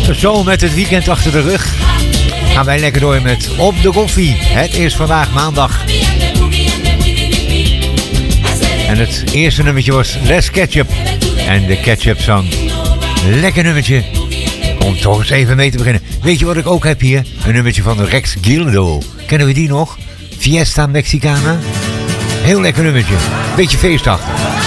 Zo, met het weekend achter de rug gaan wij lekker door met Op de Koffie. Het is vandaag maandag. En het eerste nummertje was Les Ketchup. En de Ketchup Song. Lekker nummertje. Om toch eens even mee te beginnen. Weet je wat ik ook heb hier? Een nummertje van Rex Gildo. Kennen we die nog? Fiesta Mexicana. Heel lekker nummertje. Beetje feestachtig.